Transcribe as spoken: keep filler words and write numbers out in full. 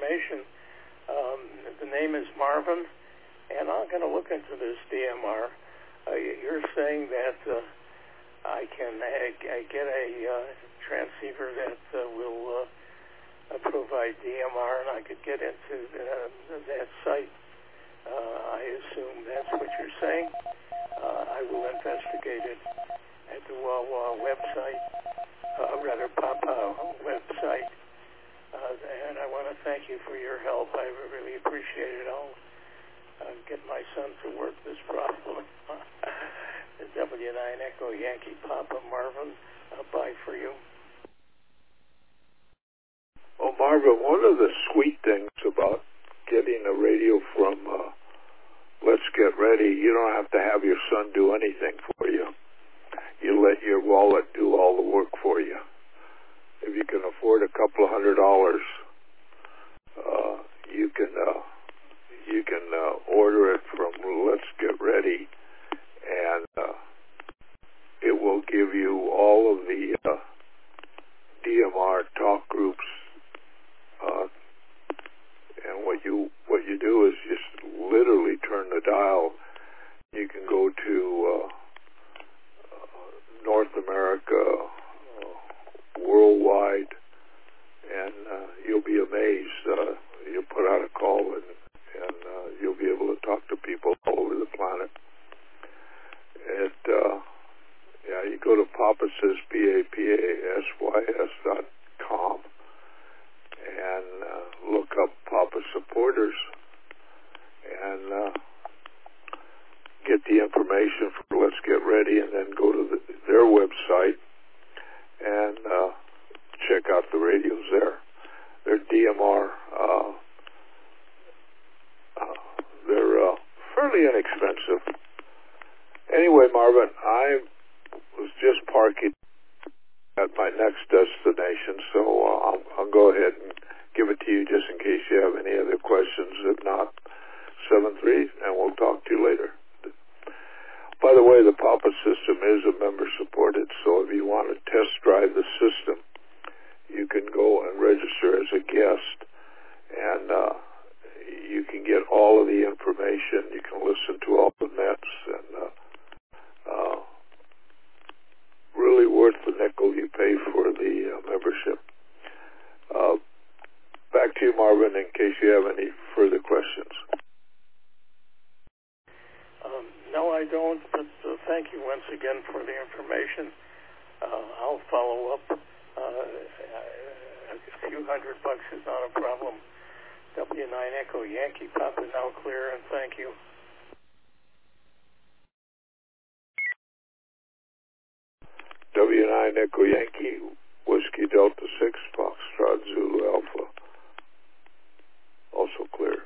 information. Um, the name is Marvin, and I'm going to look into this D M R. Uh, you're saying that uh, I can uh, get a uh, transceiver that uh, will uh, provide D M R, and I could get into uh, that site. Uh, I assume that's what you're saying. Uh, I will investigate it at the Wawa website, uh, rather Papa website. Uh, and I want to thank you for your help. I really appreciate it. I'll uh, get my son to work this problem. The W nine Echo Yankee Papa Marvin, uh, bye for you. Well, Marvin, one of the sweet things about getting a radio from uh, Let's Get Ready, you don't have to have your son do anything for you. You let your wallet do all the work for you. If you can afford a couple of hundred dollars, uh, you can uh, you can uh, order it from Let's Get Ready, and uh, it will give you all of the uh, D M R talk groups. Uh, and what you what you do is just literally turn the dial. You can go to uh, uh, North America, uh, worldwide, and uh, you'll be amazed. Uh, you put out a call, and, and uh, you'll be able to talk to people all over the planet. And uh, yeah, you go to Papasys, P A P A S Y S dot com, and uh, look up Papa Supporters, and uh, get the information for Let's Get Ready, and then go to the, their website and uh, check out the radios there. They're D M R. Uh, uh, they're uh, fairly inexpensive. Anyway, Marvin, I was just parking at my next destination, so uh, I'll, I'll go ahead and give it to you just in case you have any other questions. If not, seven three, and we'll talk to you later. By the way, the Papa system is a member-supported, so if you want to test drive the system, you can go and register as a guest, and uh, you can get all of the information. You can listen to all the nets, and uh, uh, really worth the nickel you pay for the uh, membership. Uh, back to you, Marvin, in case you have any further questions. Um, no, I don't, but uh, thank you once again for the information. Uh, I'll follow up. Uh, a few hundred bucks is not a problem. W nine Echo Yankee Papa now clear, and thank you. W nine Echo Yankee Whiskey Delta six Foxtrot Zulu Alpha also clear.